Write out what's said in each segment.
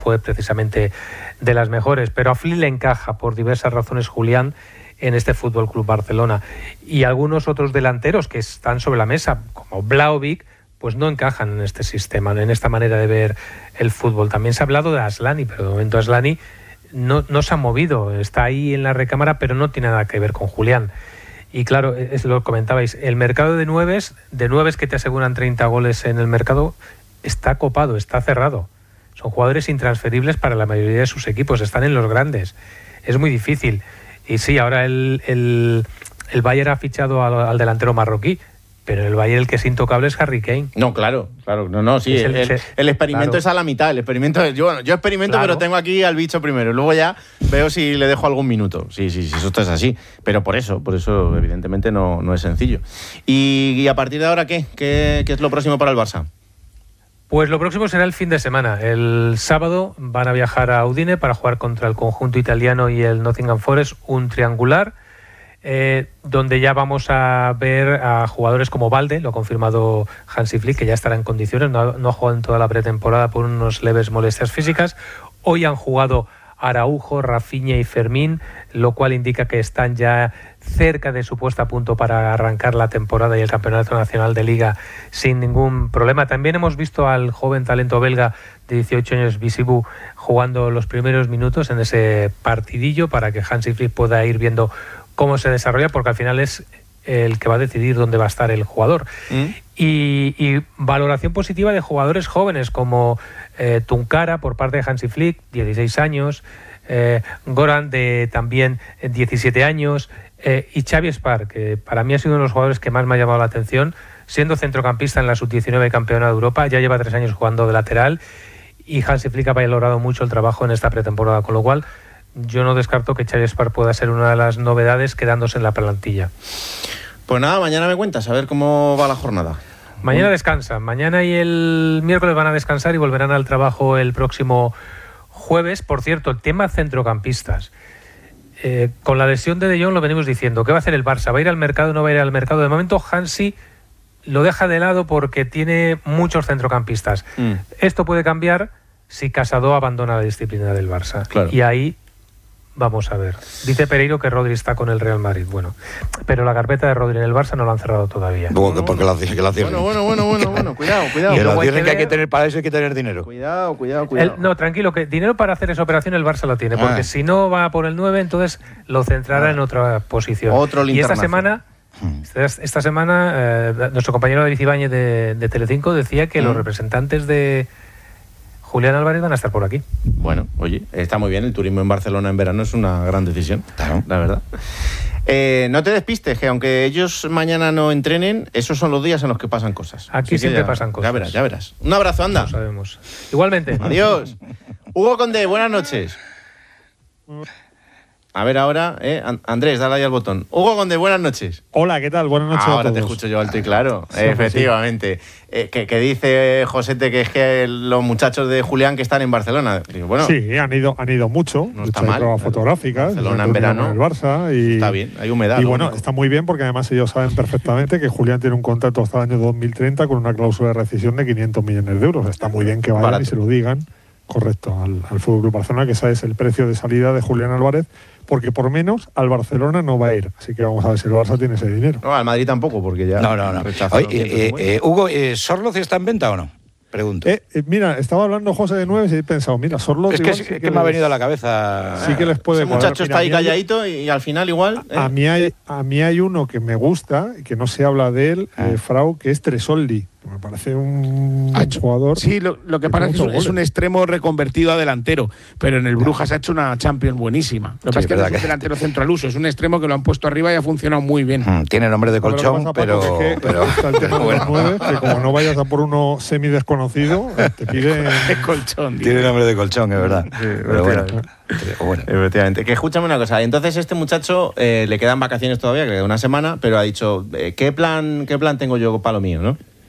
fue precisamente de las mejores, pero a Flick le encaja por diversas razones, Julián, en este Fútbol Club Barcelona, y algunos otros delanteros que están sobre la mesa, como Vlahovic, pues no encajan en este sistema, en esta manera de ver el fútbol. También se ha hablado de Aslani, pero de momento Aslani no se ha movido, está ahí en la recámara, pero no tiene nada que ver con Julián. Y claro, lo comentabais, el mercado de nueves que te aseguran 30 goles en el mercado está copado, está cerrado. Son jugadores intransferibles para la mayoría de sus equipos, están en los grandes. Es muy difícil. Y sí, ahora el Bayern ha fichado al delantero marroquí, pero el Bayern el que es intocable es Harry Kane. No, claro, sí. El experimento es a la mitad. El experimento es, yo experimento, pero tengo aquí al bicho primero. Luego ya veo si le dejo algún minuto. Sí, eso es así. Pero por eso evidentemente no es sencillo. ¿Y a partir de ahora qué? ¿Qué es lo próximo para el Barça? Pues lo próximo será el fin de semana. El sábado van a viajar a Udine para jugar contra el conjunto italiano y el Nottingham Forest, un triangular, donde ya vamos a ver a jugadores como Balde, lo ha confirmado Hansi Flick, que ya estará en condiciones, no ha jugado en toda la pretemporada por unas leves molestias físicas. Hoy han jugado Araujo, Rafinha y Fermín, lo cual indica que están ya cerca de su puesta a punto para arrancar la temporada y el Campeonato Nacional de Liga sin ningún problema. También hemos visto al joven talento belga de 18 años, Visibu, jugando los primeros minutos en ese partidillo para que Hansi Flick pueda ir viendo cómo se desarrolla, porque al final es el que va a decidir dónde va a estar el jugador. Y valoración positiva de jugadores jóvenes como Tunkara por parte de Hansi Flick, 16 años, Goran de también 17 años, y Xavi Espar, que para mí ha sido uno de los jugadores que más me ha llamado la atención, siendo centrocampista en la Sub-19 campeona de Europa, ya lleva 3 años jugando de lateral, y Hansi Flick ha valorado mucho el trabajo en esta pretemporada, con lo cual yo no descarto que Xavi Espar pueda ser una de las novedades quedándose en la plantilla. Pues nada, mañana me cuentas, a ver cómo va la jornada. Mañana descansan, mañana y el miércoles van a descansar y volverán al trabajo el próximo jueves. Por cierto, el tema centrocampistas. Con la lesión de De Jong lo venimos diciendo. ¿Qué va a hacer el Barça? ¿Va a ir al mercado o no va a ir al mercado? De momento Hansi lo deja de lado porque tiene muchos centrocampistas. Esto puede cambiar si Casado abandona la disciplina del Barça. Claro. Y ahí vamos a ver. Dice Pereiro que Rodri está con el Real Madrid. Bueno, pero la carpeta de Rodri en el Barça no la han cerrado todavía. Porque la cierren. Bueno, cuidado. Y que la cierren, que hay que tener para eso, hay que tener dinero. Cuidado. No, tranquilo, que dinero para hacer esa operación el Barça lo tiene, porque si no va por el 9, entonces lo centrará en otra posición. Y esta semana nuestro compañero David Ibáñez de Telecinco decía que los representantes de Julián Álvarez van a estar por aquí. Bueno, oye, está muy bien. El turismo en Barcelona en verano es una gran decisión, claro, la verdad. No te despistes, que aunque ellos mañana no entrenen, esos son los días en los que pasan cosas. Aquí siempre pasan cosas. Ya verás. Un abrazo, anda. Lo sabemos. Igualmente. Adiós. Hugo Condé, buenas noches. A ver ahora, Andrés, dale ahí al botón. Hugo Condé, buenas noches. Hola, ¿qué tal? Buenas noches a todos. Ahora te escucho yo alto y claro, efectivamente. Que dice Josete que es que los muchachos de Julián que están en Barcelona. Digo, bueno, sí, han ido mucho. No está mal. Pruebas fotográficas. Barcelona en verano. El Barça y, está bien, hay humedad. Y bueno, está muy bien porque además ellos saben perfectamente que Julián tiene un contrato hasta el año 2030 con una cláusula de rescisión de 500 millones de euros. Está muy bien que vayan barato. Y se lo digan, correcto, al Fútbol Club Barcelona, que ese es el precio de salida de Julián Álvarez, porque por menos al Barcelona no va a ir. Así que vamos a ver si el Barça tiene ese dinero. No, al Madrid tampoco, porque ya... No. Oye, Hugo, ¿Sorloz está en venta o no? Pregunto. Mira, estaba hablando José de 9 y he pensado, mira, Sorloz... Es que me ha venido a la cabeza... Sí que les puede... Ese muchacho está ahí calladito y al final igual... A mí hay uno que me gusta, que no se habla de él, Frau, que es Tresoldi. Me parece un jugador... Sí, lo que pasa es que es un extremo reconvertido a delantero, pero en el Brujas ha hecho una Champions buenísima. Lo que pasa es que no es un delantero centro al uso, es un extremo que lo han puesto arriba y ha funcionado muy bien. Tiene nombre de colchón, pero está el tema de los 9, que como no vayas a por uno semidesconocido, te pide... colchón. Tiene nombre de colchón, es verdad. Sí, pero bueno. Efectivamente. Que escúchame una cosa. Entonces este muchacho le quedan vacaciones todavía, que le queda una semana, pero ha dicho, ¿qué plan tengo yo para lo mío, no?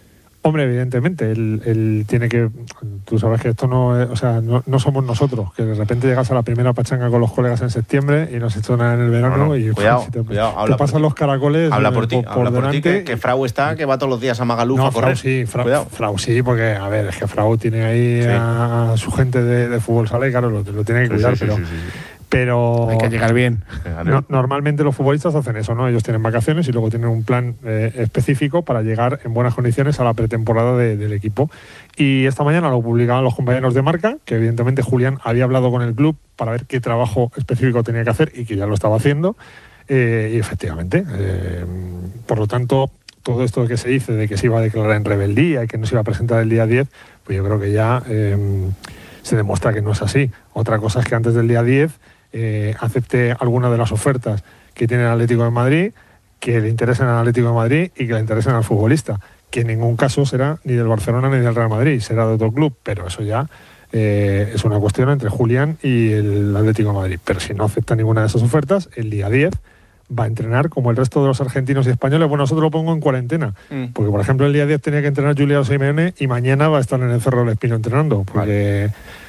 Hombre, evidentemente, él tiene que... Tú sabes que esto no somos nosotros, que de repente llegas a la primera pachanga con los colegas en septiembre y no has hecho nada en el verano y cuidado, te pasan los caracoles habla por ti, que Frau está, que va todos los días a Magaluf a correr. Frau sí, porque, a ver, es que Frau tiene ahí a su gente de fútbol sala y claro, lo tiene que cuidar, pero hay que llegar bien. Normalmente los futbolistas hacen eso, ¿no? Ellos tienen vacaciones y luego tienen un plan específico para llegar en buenas condiciones a la pretemporada del equipo. Y esta mañana lo publicaban los compañeros de Marca, que evidentemente Julián había hablado con el club para ver qué trabajo específico tenía que hacer y que ya lo estaba haciendo. Y efectivamente, por lo tanto, todo esto que se dice de que se iba a declarar en rebeldía y que no se iba a presentar el día 10, pues yo creo que ya se demuestra que no es así. Otra cosa es que antes del día 10 acepte alguna de las ofertas que tiene el Atlético de Madrid, que le interesen al Atlético de Madrid y que le interesen al futbolista, que en ningún caso será ni del Barcelona ni del Real Madrid, será de otro club, pero eso ya es una cuestión entre Julián y el Atlético de Madrid. Pero si no acepta ninguna de esas ofertas, el día 10 va a entrenar como el resto de los argentinos y españoles. Bueno, nosotros lo pongo en cuarentena, porque por ejemplo el día 10 tenía que entrenar Julián Simeone y mañana va a estar en el Cerro del Espino entrenando, porque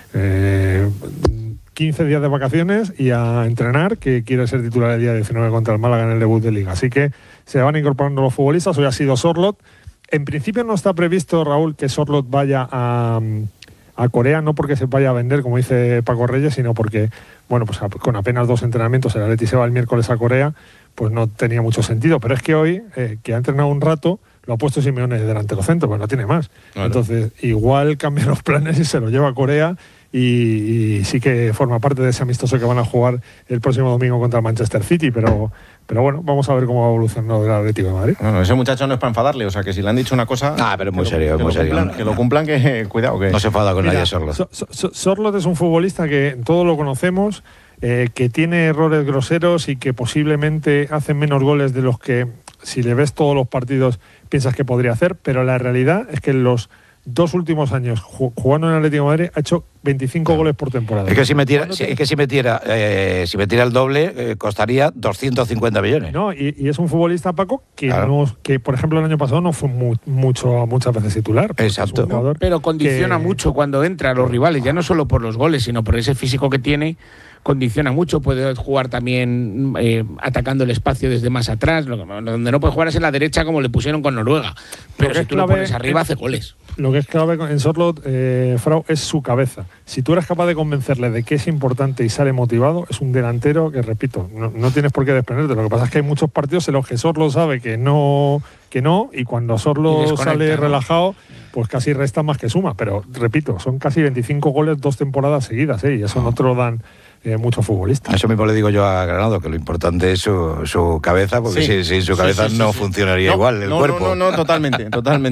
15 días de vacaciones y a entrenar, que quiere ser titular el día 19 contra el Málaga en el debut de Liga. Así que se van incorporando los futbolistas. Hoy ha sido Sorloth. En principio no está previsto, Raúl, que Sorloth vaya a Corea, no porque se vaya a vender, como dice Paco Reyes, sino porque, bueno, pues con apenas 2 entrenamientos, el Atleti se va el miércoles a Corea, pues no tenía mucho sentido. Pero es que hoy, que ha entrenado un rato, lo ha puesto Simeone de delantero centro, pues no tiene más. Claro. Entonces, igual cambia los planes y se lo lleva a Corea y sí que forma parte de ese amistoso que van a jugar el próximo domingo contra el Manchester City, pero bueno, vamos a ver cómo va evolucionando el Atlético de Madrid. Bueno, ese muchacho no es para enfadarle, o sea, que si le han dicho una cosa... pero es muy serio, muy serio. Que lo cumplan, que cuidado, que... No se enfada con nadie, Sorloth. Sorloth es un futbolista que todos lo conocemos, que tiene errores groseros y que posiblemente hace menos goles de los que, si le ves todos los partidos, piensas que podría hacer, pero la realidad es que en los 2 últimos años jugando en el Atlético de Madrid ha hecho 25 goles por temporada. Es que si metiera el doble costaría 250 millones. No, y es un futbolista, Paco, que que por ejemplo el año pasado no fue muchas veces titular. Exacto. Pero condiciona mucho cuando entra a los rivales, ya no solo por los goles, sino por ese físico que tiene. Condiciona mucho, puede jugar también atacando el espacio desde más atrás. Donde no puede jugar es en la derecha, como le pusieron con Noruega. Pero si tú lo pones arriba, hace goles. Lo que es clave en Sorloth, Frau, es su cabeza. Si tú eres capaz de convencerle de que es importante y sale motivado, es un delantero que, repito, no tienes por qué desprenderte. Lo que pasa es que hay muchos partidos en los que Sorloth sabe que no, y cuando Sorloth sale relajado, pues casi resta más que suma. Pero, repito, son casi 25 goles 2 temporadas seguidas, y eso no te lo dan muchos futbolistas. Eso mismo le digo yo a Granado, que lo importante es su cabeza, porque sin su cabeza no funcionaría igual el cuerpo. No, totalmente.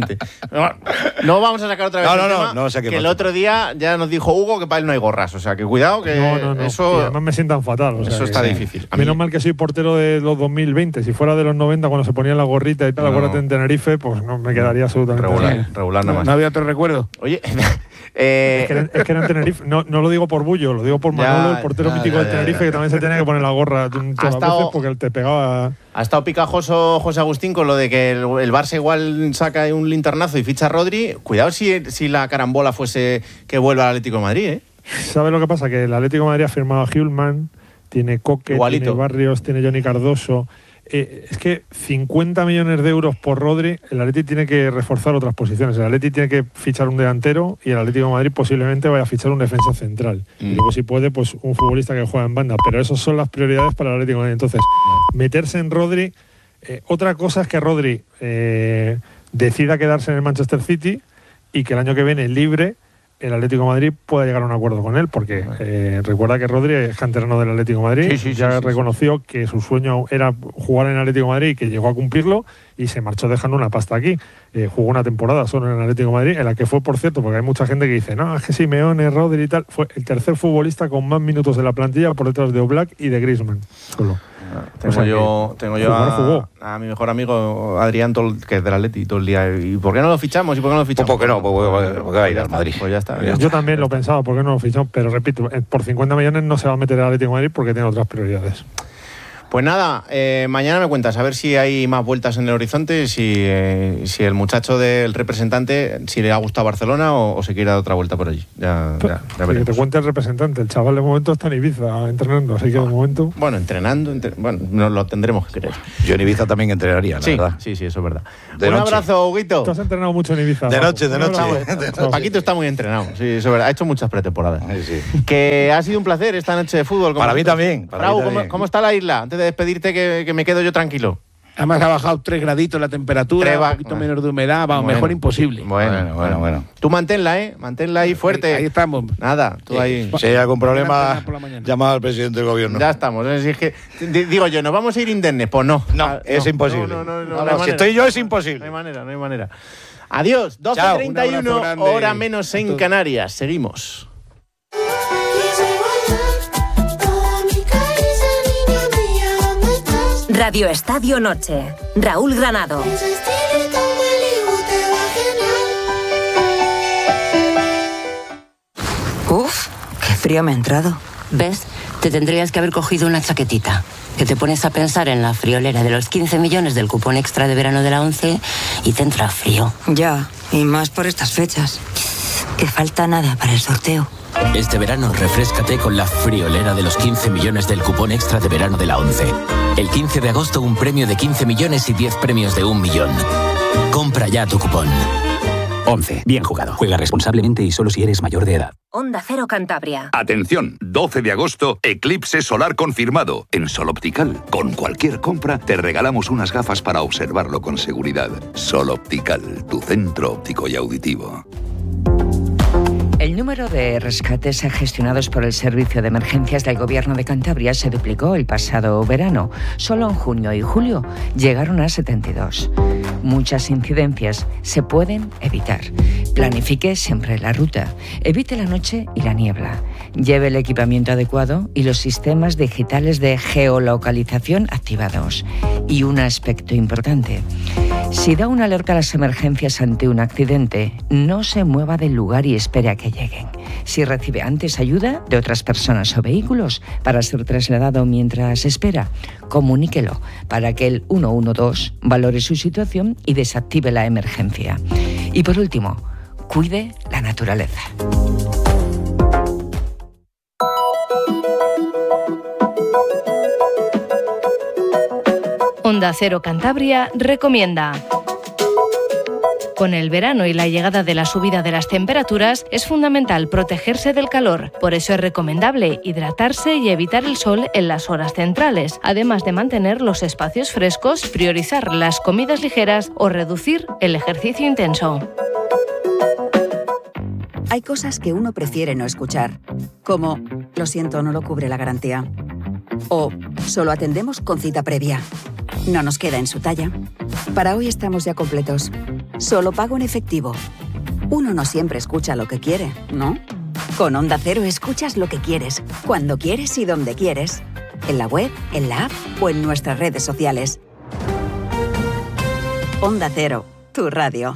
No vamos a sacar otra vez no sé qué que el otro día ya nos dijo Hugo que para él no hay gorras, o sea, que cuidado, que eso... Y además me sientan fatal. O sea, eso está difícil. Menos mal que soy portero de los 2020, si fuera de los 90 cuando se ponía la gorrita y tal, acuérdate en Tenerife, pues no me quedaría absolutamente regular nada más. No había otro recuerdo. Oye... Es que era en Tenerife, no lo digo por Bullo, lo digo por Manolo, el portero mítico de Tenerife, que también se tenía que poner la gorra todas las veces porque él te pegaba. Ha estado picajoso José Agustín con lo de que el Barça igual saca un linternazo y ficha a Rodri. Cuidado si la carambola fuese que vuelva al Atlético de Madrid, ¿eh? ¿Sabes lo que pasa? Que el Atlético de Madrid ha firmado a Hjulman, tiene Coque, tiene Barrios, tiene Johnny Cardoso. Es que 50 millones de euros por Rodri, el Atleti tiene que reforzar otras posiciones. El Atleti tiene que fichar un delantero y el Atlético de Madrid posiblemente vaya a fichar un defensa central. Y luego, si puede, pues un futbolista que juega en banda. Pero esas son las prioridades para el Atlético de Madrid. Entonces, meterse en Rodri. Otra cosa es que Rodri decida quedarse en el Manchester City y que el año que viene, libre, el Atlético de Madrid pueda llegar a un acuerdo con él, porque recuerda que Rodri es canterano del Atlético de Madrid, ya reconoció que su sueño era jugar en el Atlético de Madrid y que llegó a cumplirlo y se marchó dejando una pasta aquí. Jugó una temporada solo en el Atlético de Madrid, en la que fue, por cierto, porque hay mucha gente que dice, no, es que Simeone, Rodri y tal, fue el tercer futbolista con más minutos de la plantilla por detrás de Oblak y de Griezmann solo. Tengo yo a mi mejor amigo Adrián, que es del Atleti, todo el día. ¿Y por qué no lo fichamos? ¿Por qué no? Porque va a ir al Madrid. Pues ya está. Yo también lo pensaba, ¿por qué no lo fichamos? Pero repito, por 50 millones no se va a meter el Atlético de Madrid porque tiene otras prioridades. Pues nada, mañana me cuentas a ver si hay más vueltas en el horizonte, si el muchacho del representante, si le ha gustado Barcelona o se quiere dar otra vuelta por allí. Ya que te cuente el representante, el chaval de momento está en Ibiza entrenando, así que de momento... Bueno, entrenando, nos lo tendremos que creer. Yo en Ibiza también entrenaría, la verdad. Sí, eso es verdad. Un abrazo, Huguito. Tú has entrenado mucho en Ibiza. De noche. Paquito está muy entrenado, sí, eso es verdad. Ha hecho muchas pretemporadas. Sí. Que ha sido un placer esta noche de fútbol. Para mí también. ¿Cómo está la isla? Antes de despedirte, que me quedo yo tranquilo. Además ha bajado 3 graditos la temperatura, un poquito menos de humedad, mejor imposible. Bueno. Tú manténla ahí fuerte. Ahí estamos. Nada, tú ahí. Si hay algún problema, llama al presidente del gobierno. Ya estamos. Es que, digo yo, ¿nos vamos a ir indemnes? Pues no. No, es imposible. No, si estoy yo es imposible. No hay manera. Adiós, 12:31, hora menos en Canarias. Seguimos. Radio Estadio Noche. Raúl Granado. Uf, qué frío me ha entrado. ¿Ves? Te tendrías que haber cogido una chaquetita. Que te pones a pensar en la friolera de los 15 millones del cupón extra de verano de la 11 y te entra frío. Ya, y más por estas fechas. Que falta nada para el sorteo. Este verano refréscate con la friolera de los 15 millones del cupón extra de verano de la 11. El 15 de agosto un premio de 15 millones y 10 premios de 1 millón. Compra ya tu cupón. 11. Bien jugado. Juega responsablemente y solo si eres mayor de edad. Onda Cero Cantabria. Atención, 12 de agosto, eclipse solar confirmado. En Sol Optical, con cualquier compra, te regalamos unas gafas para observarlo con seguridad. Sol Optical, tu centro óptico y auditivo. El número de rescates gestionados por el Servicio de Emergencias del Gobierno de Cantabria se duplicó el pasado verano. Solo en junio y julio llegaron a 72. Muchas incidencias se pueden evitar. Planifique siempre la ruta. Evite la noche y la niebla. Lleve el equipamiento adecuado y los sistemas digitales de geolocalización activados. Y un aspecto importante. Si da una alerta a las emergencias ante un accidente, no se mueva del lugar y espere a que lleguen. Si recibe antes ayuda de otras personas o vehículos para ser trasladado mientras espera, comuníquelo para que el 112 valore su situación y desactive la emergencia. Y por último, cuide la naturaleza. Onda Cero Cantabria recomienda. Con el verano y la llegada de la subida de las temperaturas, es fundamental protegerse del calor. Por eso es recomendable hidratarse y evitar el sol en las horas centrales, además de mantener los espacios frescos, priorizar las comidas ligeras o reducir el ejercicio intenso. Hay cosas que uno prefiere no escuchar, como «lo siento, no lo cubre la garantía» o «solo atendemos con cita previa». No nos queda en su talla. Para hoy estamos ya completos. Solo pago en efectivo. Uno no siempre escucha lo que quiere, ¿no? Con Onda Cero escuchas lo que quieres, cuando quieres y donde quieres. En la web, en la app o en nuestras redes sociales. Onda Cero, tu radio.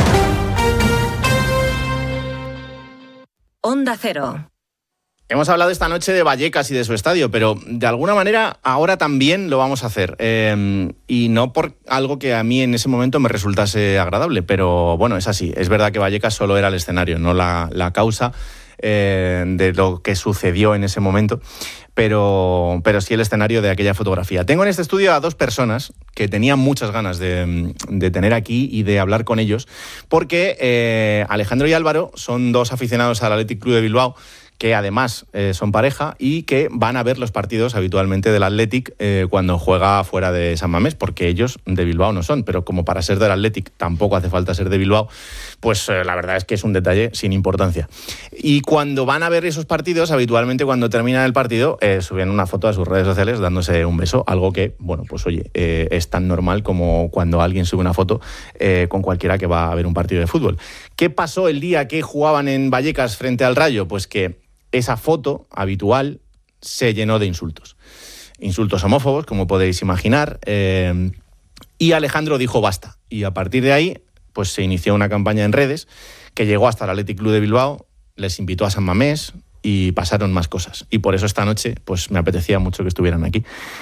Onda Cero. Hemos hablado esta noche de Vallecas y de su estadio, pero de alguna manera ahora también lo vamos a hacer. Y no por algo que a mí en ese momento me resultase agradable, pero bueno, es así. Es verdad que Vallecas solo era el escenario, no la causa de lo que sucedió en ese momento, pero sí el escenario de aquella fotografía. Tengo en este estudio a 2 personas que tenía muchas ganas de tener aquí y de hablar con ellos, porque Alejandro y Álvaro son 2 aficionados al Athletic Club de Bilbao, que además son pareja y que van a ver los partidos habitualmente del Athletic cuando juega fuera de San Mamés, porque ellos de Bilbao no son, pero como para ser del Athletic tampoco hace falta ser de Bilbao, pues la verdad es que es un detalle sin importancia. Y cuando van a ver esos partidos, habitualmente cuando termina el partido, suben una foto a sus redes sociales dándose un beso, algo que, bueno, pues oye, es tan normal como cuando alguien sube una foto con cualquiera que va a ver un partido de fútbol. ¿Qué pasó el día que jugaban en Vallecas frente al Rayo? Pues que esa foto habitual se llenó de insultos. Insultos homófobos, como podéis imaginar. Y Alejandro dijo basta. Y a partir de ahí, pues se inició una campaña en redes que llegó hasta el Athletic Club de Bilbao, les invitó a San Mamés y pasaron más cosas. Y por eso esta noche, pues me apetecía mucho que estuvieran aquí.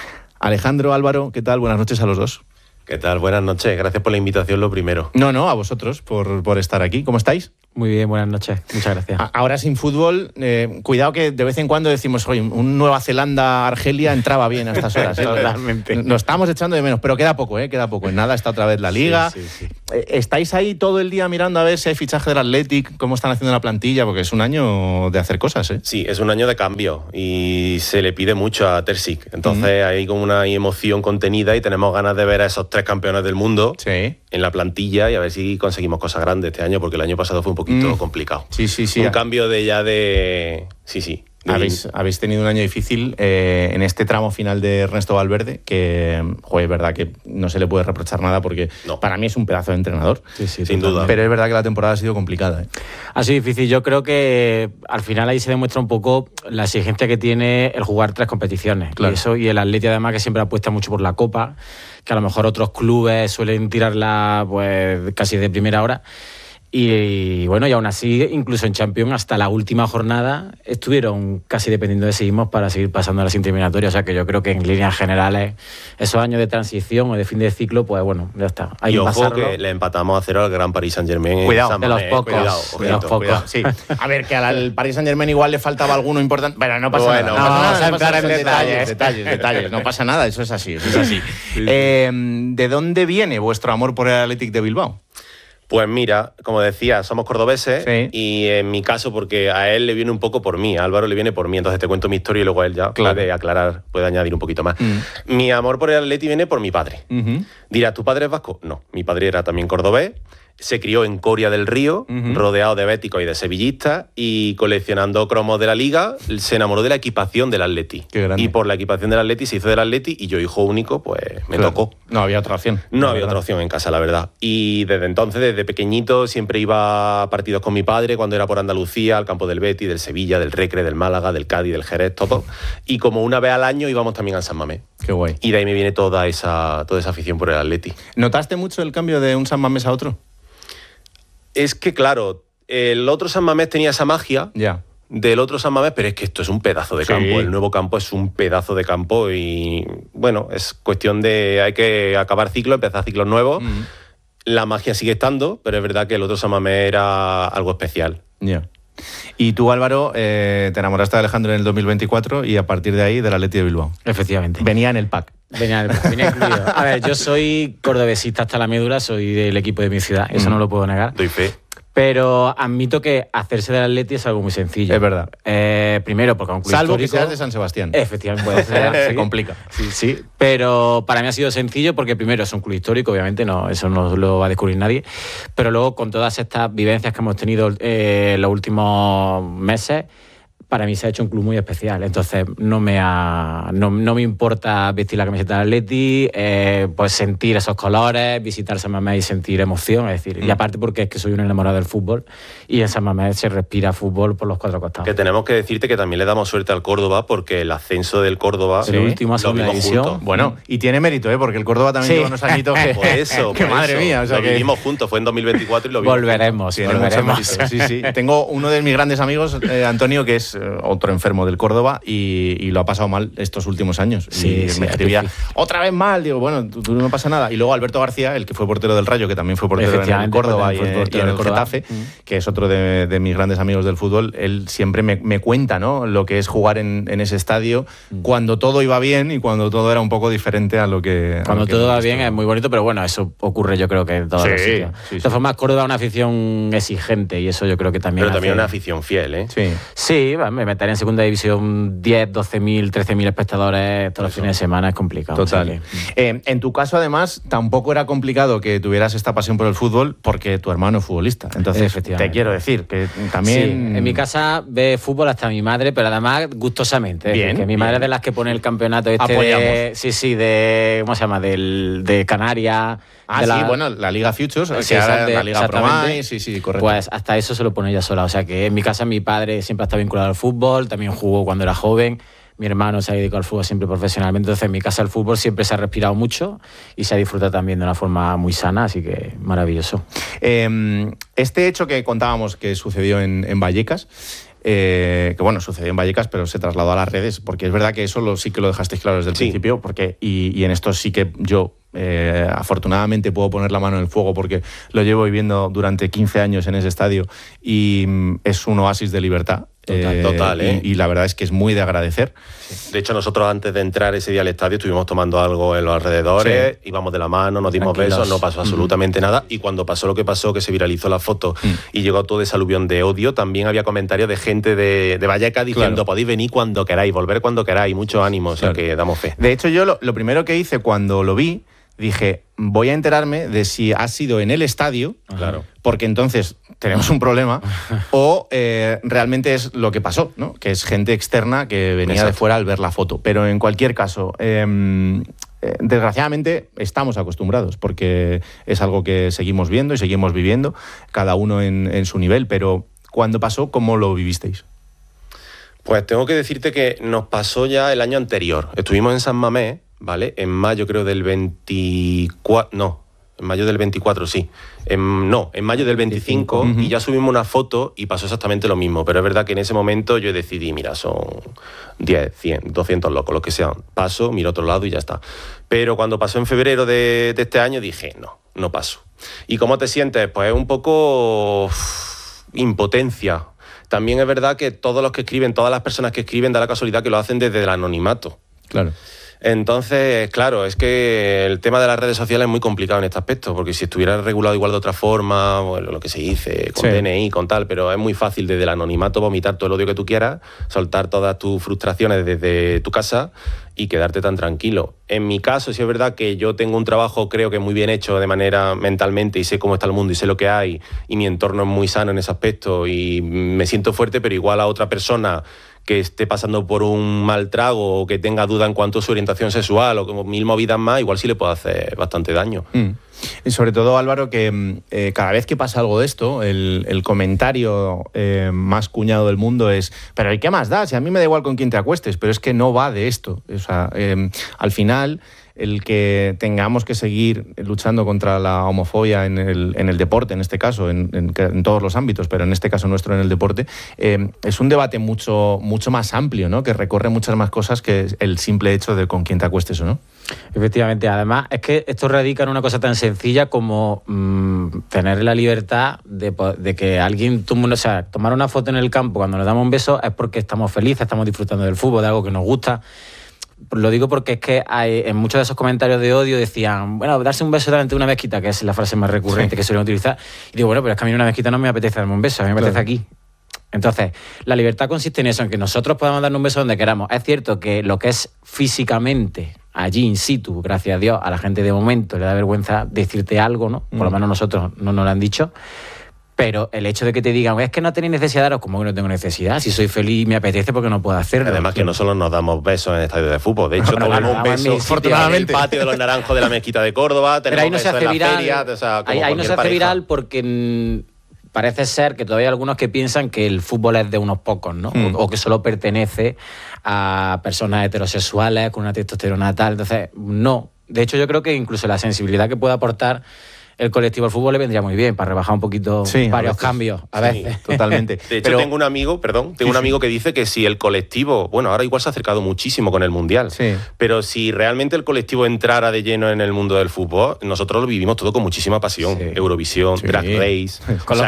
Alejandro, Álvaro, ¿qué tal? Buenas noches a los dos. ¿Qué tal? Buenas noches. Gracias por la invitación, lo primero. No, a vosotros por estar aquí. ¿Cómo estáis? Muy bien, buenas noches. Muchas gracias. Ahora sin fútbol, cuidado que de vez en cuando decimos, oye, un Nueva Zelanda-Argelia entraba bien a estas horas. Totalmente. Nos estamos echando de menos, pero queda poco, queda poco. En nada está otra vez la Liga. Sí. ¿Estáis ahí todo el día mirando a ver si hay fichaje del Athletic, cómo están haciendo la plantilla? Porque es un año de hacer cosas, ¿eh? Sí, es un año de cambio y se le pide mucho a Terzic. Entonces hay como una emoción contenida y tenemos ganas de ver a esos 3 campeones del mundo en la plantilla y a ver si conseguimos cosas grandes este año, porque el año pasado fue un poquito complicado. Sí. Un cambio de... Sí. Habéis tenido un año difícil en este tramo final de Ernesto Valverde, que, es verdad que no se le puede reprochar nada porque para mí es un pedazo de entrenador. Sí, sin duda. Pero es verdad que la temporada ha sido complicada. Ha sido difícil. Yo creo que al final ahí se demuestra un poco la exigencia que tiene el jugar 3 competiciones. Claro. Y el Atleti además que siempre apuesta mucho por la Copa, que a lo mejor otros clubes suelen tirarla pues casi de primera hora. Y bueno, y aún así, incluso en Champions, hasta la última jornada, estuvieron casi dependiendo de sí mismos para seguir pasando a las eliminatorias. O sea que yo creo que en líneas generales, esos años de transición o de fin de ciclo, pues bueno, ya está. Hay que pasarlo. Que le empatamos a 0 al Gran Paris Saint-Germain. Cuidado, de los pocos. Cuidado. Sí. A ver, que al Paris Saint-Germain igual le faltaba alguno importante. Pero no pasa nada. No pasa nada. Detalles. No pasa nada, eso es así. ¿De dónde viene vuestro amor por el Athletic de Bilbao? Pues mira, como decía, somos cordobeses y en mi caso, porque a él le viene un poco por mí, a Álvaro le viene por mí, entonces te cuento mi historia y luego él ya puede aclarar, puede añadir un poquito más. Mi amor por el Atleti viene por mi padre. Dirás, ¿tu padre es vasco? No, mi padre era también cordobés. Se crió en Coria del Río, rodeado de béticos y de sevillistas, y coleccionando cromos de la Liga, se enamoró de la equipación del Atleti. Y por la equipación del Atleti se hizo del Atleti, y yo, hijo único, pues me tocó. No había otra opción. No había otra opción en casa, la verdad. Y desde entonces, desde pequeñito, siempre iba a partidos con mi padre, cuando era por Andalucía, al campo del Betis, del Sevilla, del Recre, del Málaga, del Cádiz, del Jerez, todo. Y como una vez al año íbamos también al San Mamés. Qué guay. Y de ahí me viene toda esa afición por el Atleti. ¿Notaste mucho el cambio de un San Mamés a otro? Es que, claro, el otro San Mamés tenía esa magia del otro San Mamés, pero es que esto es un pedazo de campo. El nuevo campo es un pedazo de campo y, bueno, es cuestión de... Hay que acabar ciclos, empezar ciclos nuevos. La magia sigue estando, pero es verdad que el otro San Mamés era algo especial. Y tú, Álvaro, te enamoraste de Alejandro en el 2024 y a partir de ahí del Atleti de Bilbao. Efectivamente. Venía en el pack. Venía incluido. A ver, yo soy cordobesista hasta la médula, soy del equipo de mi ciudad, eso no lo puedo negar. Doy fe. Pero admito que hacerse del Atleti es algo muy sencillo. Es verdad. Primero, porque a un club Salvo histórico, que seas de San Sebastián. Efectivamente, puede ser. Se complica. Sí. Pero para mí ha sido sencillo porque primero es un club histórico, obviamente, eso no lo va a descubrir nadie. Pero luego, con todas estas vivencias que hemos tenido los últimos meses, para mí se ha hecho un club muy especial. Entonces no me importa vestir la camiseta del Atleti, pues sentir esos colores, visitar San Mamés y sentir emoción. Es decir, y aparte porque es que soy un enamorado del fútbol y en San Mamés se respira fútbol por los 4 costados. Que tenemos que decirte que también le damos suerte al Córdoba porque el ascenso del Córdoba, el último a segunda división. Juntos. Bueno, y tiene mérito, porque el Córdoba también lleva unos añitos que... Por eso. Madre mía. O sea, lo vivimos juntos, fue en 2024 y lo vimos. Volveremos. Sí. Tengo uno de mis grandes amigos, Antonio, que es otro enfermo del Córdoba y lo ha pasado mal estos últimos años. Y me escribía, otra vez mal. Digo, bueno, tú no pasa nada. Y luego Alberto García, el que fue portero del Rayo, que también fue portero en el Córdoba y en el Getafe, que es otro de mis grandes amigos del fútbol, él siempre me cuenta, ¿no?, lo que es jugar en ese estadio cuando todo iba bien y cuando todo era un poco diferente a lo que... Cuando todo va bien es muy bonito, pero bueno, eso ocurre yo creo que en todos los sitios. De todas formas, Córdoba es una afición exigente y eso yo creo que también... Pero también una afición fiel, ¿eh? Sí, me meter en segunda división 10, 12.000, 13.000 espectadores todos los fines de semana es complicado. Total. En tu caso, además, tampoco era complicado que tuvieras esta pasión por el fútbol porque tu hermano es futbolista. Entonces, te quiero decir que también... Sí, en mi casa ve fútbol hasta mi madre, pero además gustosamente. Bien, que mi madre es de las que pone el campeonato de ¿cómo se llama? De Canarias. Bueno, la Liga Futures, la Liga Promai, sí, correcto. Pues hasta eso se lo pone ella sola. O sea que en mi casa mi padre siempre ha estado vinculado al fútbol, también jugó cuando era joven. Mi hermano se ha dedicado al fútbol siempre profesionalmente. Entonces en mi casa el fútbol siempre se ha respirado mucho y se ha disfrutado también de una forma muy sana, así que maravilloso. Este hecho que contábamos que sucedió en Vallecas, que bueno, sucedió en Vallecas, pero se trasladó a las redes, porque es verdad que eso sí que lo dejasteis claro desde el principio, porque y en esto sí que yo afortunadamente puedo poner la mano en el fuego, porque lo llevo viviendo durante 15 años en ese estadio y es un oasis de libertad. Total, y la verdad es que es muy de agradecer. De hecho, nosotros antes de entrar ese día al estadio estuvimos tomando algo en los alrededores, íbamos de la mano, nos dimos besos, no pasó absolutamente nada. Y cuando pasó lo que pasó, que se viralizó la foto y llegó todo ese aluvión de odio, también había comentarios de gente de Vallecas diciendo podéis venir cuando queráis, volver cuando queráis, mucho ánimo, o sea que damos fe. De hecho, yo lo primero que hice cuando lo vi, dije, voy a enterarme de si ha sido en el estadio, porque entonces tenemos un problema, o realmente es lo que pasó, ¿no? Que es gente externa que venía de fuera al ver la foto. Pero en cualquier caso, desgraciadamente estamos acostumbrados, porque es algo que seguimos viendo y seguimos viviendo, cada uno en su nivel. Pero cuando pasó, ¿cómo lo vivisteis? Pues tengo que decirte que nos pasó ya el año anterior. Estuvimos en San Mamés, ¿vale? En mayo creo del 24... No, en mayo del 24, sí. En mayo del 25 y ya subimos una foto y pasó exactamente lo mismo. Pero es verdad que en ese momento yo decidí, mira, son 10, 100, 200 locos, lo que sean. Paso, miro a otro lado y ya está. Pero cuando pasó en febrero de este año dije, no paso. ¿Y cómo te sientes? Pues un poco impotencia. También es verdad que todos los que escriben, todas las personas que escriben, da la casualidad que lo hacen desde el anonimato. Claro. Entonces, claro, es que el tema de las redes sociales es muy complicado en este aspecto, porque si estuviera regulado igual de otra forma, bueno, lo que se dice, con DNI, con tal, pero es muy fácil desde el anonimato vomitar todo el odio que tú quieras, soltar todas tus frustraciones desde tu casa y quedarte tan tranquilo. En mi caso, sí es verdad que yo tengo un trabajo, creo que muy bien hecho de manera mentalmente, y sé cómo está el mundo y sé lo que hay, y mi entorno es muy sano en ese aspecto, y me siento fuerte, pero igual a otra persona que esté pasando por un mal trago o que tenga duda en cuanto a su orientación sexual o como 1000 movidas más, igual sí le puede hacer bastante daño. Y sobre todo, Álvaro, que cada vez que pasa algo de esto, el comentario más cuñado del mundo es ¿pero ¿y qué más da? Si a mí me da igual con quién te acuestes, pero es que no va de esto. O sea, al final, el que tengamos que seguir luchando contra la homofobia en el deporte, en este caso, en todos los ámbitos, pero en este caso nuestro en el deporte, es un debate mucho más amplio, ¿no? Que recorre muchas más cosas que el simple hecho de con quién te acuestes o no. Efectivamente, además es que esto radica en una cosa tan sencilla como tener la libertad de que alguien tomar una foto en el campo cuando nos damos un beso es porque estamos felices, estamos disfrutando del fútbol, de algo que nos gusta. Lo digo porque es que en muchos de esos comentarios de odio decían, bueno, darse un beso delante de una mezquita, que es la frase más recurrente que suelen utilizar, y digo, bueno, pero es que a mí en una mezquita no me apetece darme un beso, a mí me apetece aquí. Entonces, la libertad consiste en eso, en que nosotros podamos darnos un beso donde queramos. Es cierto que lo que es físicamente, allí in situ, gracias a Dios, a la gente de momento le da vergüenza decirte algo, ¿no? Por lo menos nosotros no nos lo han dicho. Pero el hecho de que te digan, es que no tenéis necesidad de daros, como que no tengo necesidad, si soy feliz y me apetece porque no puedo hacerlo. Además que no solo nos damos besos en el estadio de fútbol, de hecho tomamos un beso afortunadamente en el patio de los Naranjos de la Mezquita de Córdoba, pero ahí no se hace viral, ahí no se hace viral porque parece ser que todavía hay algunos que piensan que el fútbol es de unos pocos, ¿no? O que solo pertenece a personas heterosexuales con una testosterona tal. Entonces, no. De hecho, yo creo que incluso la sensibilidad que puede aportar el colectivo al fútbol le vendría muy bien para rebajar un poquito varios cambios a veces. Totalmente. De hecho, tengo un amigo que dice que si el colectivo, bueno, ahora igual se ha acercado muchísimo con el Mundial, pero si realmente el colectivio entrara de lleno en el mundo del fútbol, nosotros lo vivimos todo con muchísima pasión. Eurovisión, Drag Race,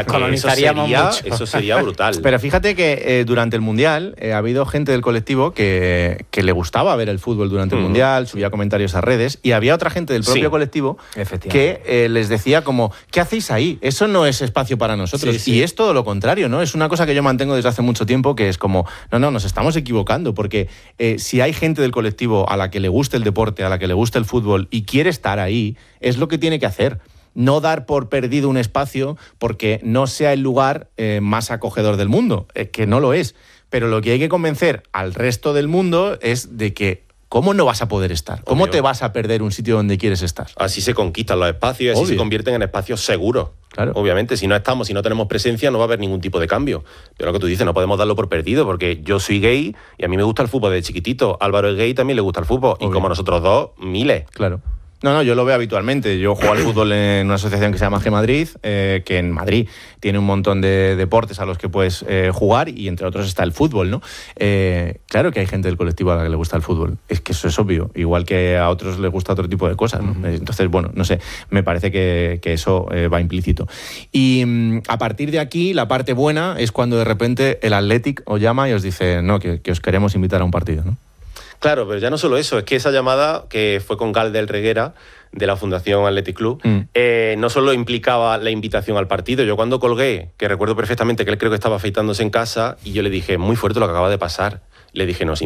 eso sería brutal. Pero fíjate que durante el Mundial ha habido gente del colectivo que le gustaba ver el fútbol durante el Mundial, subía comentarios a redes, y había otra gente del propio colectivo que les decía como, ¿qué hacéis ahí? Eso no es espacio para nosotros. Y es todo lo contrario, ¿no? Es una cosa que yo mantengo desde hace mucho tiempo, que es como, no, nos estamos equivocando, porque si hay gente del colectivo a la que le gusta el deporte, a la que le gusta el fútbol y quiere estar ahí, es lo que tiene que hacer. No dar por perdido un espacio porque no sea el lugar más acogedor del mundo, que no lo es. Pero lo que hay que convencer al resto del mundo es de que ¿cómo no vas a poder estar? ¿Cómo te vas a perder un sitio donde quieres estar? Así se conquistan los espacios y así se convierten en espacios seguros. Claro. Obviamente, si no tenemos presencia, no va a haber ningún tipo de cambio. Pero lo que tú dices, no podemos darlo por perdido, porque yo soy gay y a mí me gusta el fútbol de chiquitito. Álvaro es gay y también le gusta el fútbol. Y como nosotros dos, miles. Claro. No, yo lo veo habitualmente. Yo juego al fútbol en una asociación que se llama G Madrid, que en Madrid tiene un montón de deportes a los que puedes jugar y entre otros está el fútbol, ¿no? Claro que hay gente del colectivo a la que le gusta el fútbol. Es que eso es obvio. Igual que a otros les gusta otro tipo de cosas, ¿no? Entonces, bueno, no sé, me parece que eso va implícito. Y a partir de aquí, la parte buena es cuando de repente el Athletic os llama y os dice, no, que os queremos invitar a un partido, ¿no? Claro, pero ya no solo eso, es que esa llamada, que fue con Gal del Reguera, de la Fundación Athletic Club, no solo implicaba la invitación al partido. Yo cuando colgué, que recuerdo perfectamente que él creo que estaba afeitándose en casa, y yo le dije, muy fuerte lo que acaba de pasar. Le dije, nos